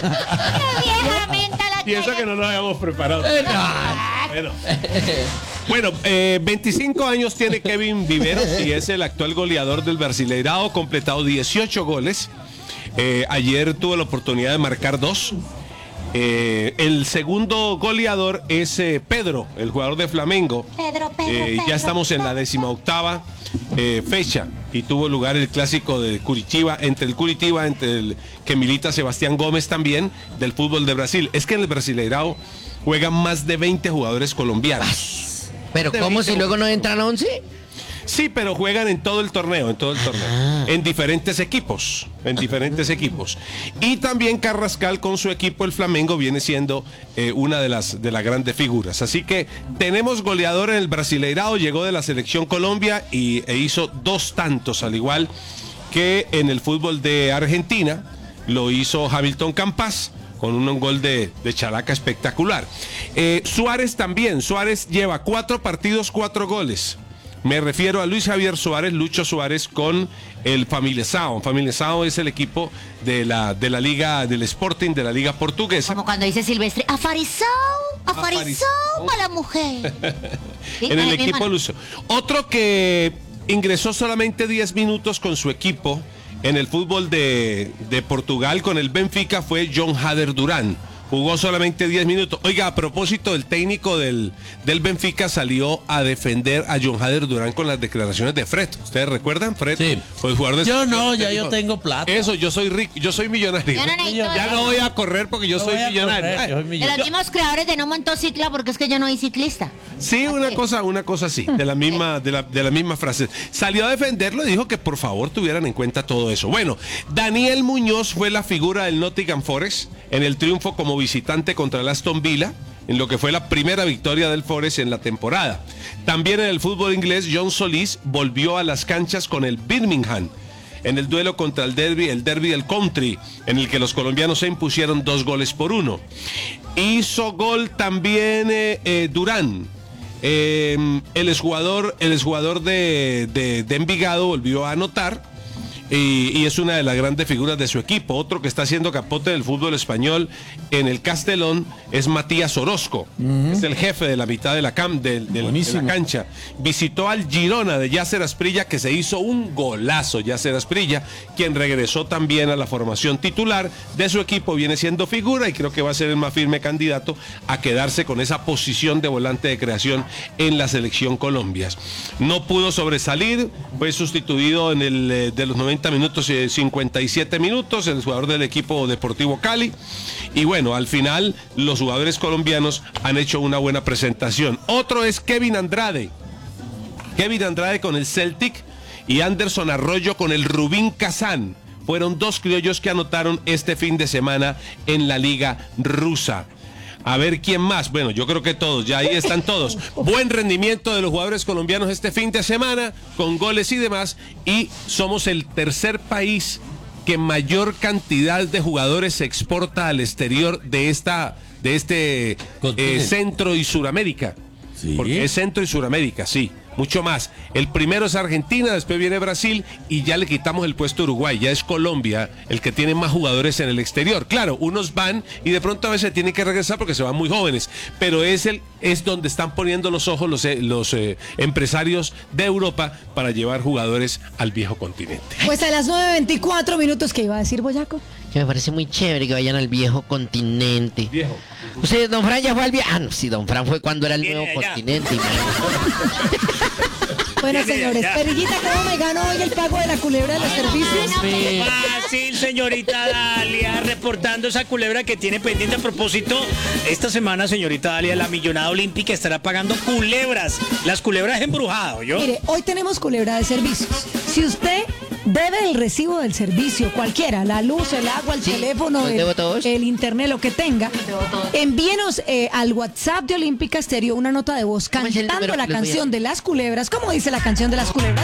Vieja menta la Y eso que no nos habíamos preparado. No. Bueno, 25 años tiene Kevin Viveros y es el actual goleador del Brasileirao, completado 18 goles. Ayer tuvo la oportunidad de marcar 2. El segundo goleador es Pedro, el jugador de Flamengo. Pedro, Ya estamos en la 18ª fecha y tuvo lugar el clásico de Curitiba, entre el que milita Sebastián Gómez también, del fútbol de Brasil. Es que en el Brasileirao juegan más de 20 jugadores colombianos. Pero ¿cómo si luego no entran 11? Sí, pero juegan en todo el torneo, en diferentes equipos, Y también Carrascal con su equipo, el Flamengo, viene siendo una de las grandes figuras. Así que tenemos goleador en el Brasileirao, llegó de la selección Colombia e hizo 2 tantos, al igual que en el fútbol de Argentina, lo hizo Hamilton Campas, con un gol de chalaca espectacular. Suárez también, Suárez lleva 4 partidos, 4 goles. Me refiero a Luis Javier Suárez, Lucho Suárez, con el Famalicão. Famalicão es el equipo de la liga del Sporting, de la liga portuguesa. Como cuando dice Silvestre, afarizao para la mujer. ¿Sí? En el equipo luso. Otro que ingresó solamente 10 minutos con su equipo en el fútbol de Portugal, con el Benfica, fue John Hader Durán. Jugó solamente 10 minutos. Oiga, a propósito, el técnico del Benfica salió a defender a John Hader Durán con las declaraciones de Fred. ¿Ustedes recuerdan? Fred Sí. fue el jugador de... Yo no, ya yo tengo plata. Eso, yo soy rico, yo soy millonario. Yo no necesito Ya eso. no voy a correr porque yo soy millonario. Yo soy De los millonario. mismos creadores de No Montó Cicla, porque es que yo no soy ciclista. Sí, una cosa así, de la misma frase. Salió a defenderlo y dijo que por favor tuvieran en cuenta todo eso. Bueno, Daniel Muñoz fue la figura del Nottingham Forest en el triunfo como visitante contra el Aston Villa, en lo que fue la primera victoria del Forest en la temporada. También en el fútbol inglés, John Solís volvió a las canchas con el Birmingham en el duelo contra el derby del country, en el que los colombianos se impusieron 2-1. Hizo gol también Durán. El exjugador de Envigado volvió a anotar y es una de las grandes figuras de su equipo. Otro que está haciendo capote del fútbol español en el Castellón es Matías Orozco. Es el jefe de la mitad de la cancha. Visitó al Girona de Yasser Asprilla, que se hizo un golazo. Yasser Asprilla, quien regresó también a la formación titular de su equipo, viene siendo figura y creo que va a ser el más firme candidato a quedarse con esa posición de volante de creación en la selección Colombia. No pudo sobresalir, fue sustituido en el de los 90 minutos y 57 minutos, el jugador del equipo Deportivo Cali. Y bueno, al final los jugadores colombianos han hecho una buena presentación. Otro es Kevin Andrade con el Celtic y Anderson Arroyo con el Rubin Kazán. Fueron 2 criollos que anotaron este fin de semana en la liga rusa. A ver quién más. Bueno, yo creo que todos, ya ahí están todos. Buen rendimiento de los jugadores colombianos este fin de semana, con goles y demás. Y somos el tercer país que mayor cantidad de jugadores se exporta al exterior de este Centro y Suramérica. ¿Sí? Porque es Centro y Suramérica, sí. Mucho más. El primero es Argentina, después viene Brasil y ya le quitamos el puesto a Uruguay. Ya es Colombia el que tiene más jugadores en el exterior. Claro, unos van y de pronto a veces tienen que regresar porque se van muy jóvenes. Pero es donde están poniendo los ojos los empresarios de Europa para llevar jugadores al viejo continente. Pues a las 9:24 minutos, ¿qué iba a decir Boyaco? Que me parece muy chévere que vayan al viejo continente. Viejo. Usted, don Fran, ya fue al viejo. Ah, no, sí, don Fran fue cuando era el nuevo continente. Bueno, señores, Perillita, ¿cómo me ganó hoy el pago de la culebra de los servicios? Fácil, señorita Dalia, reportando esa culebra que tiene pendiente. A propósito, esta semana, señorita Dalia, la millonada olímpica estará pagando culebras. Las culebras embrujadas, ¿yo? Mire, hoy tenemos culebra de servicios. Si usted debe el recibo del servicio, cualquiera, la luz, el agua, el teléfono, el internet, lo que tenga, envíenos al WhatsApp de Olímpica Estéreo una nota de voz ¿Cómo es el cantando número? la canción de las culebras. ¿Cómo dice la canción de las culebras?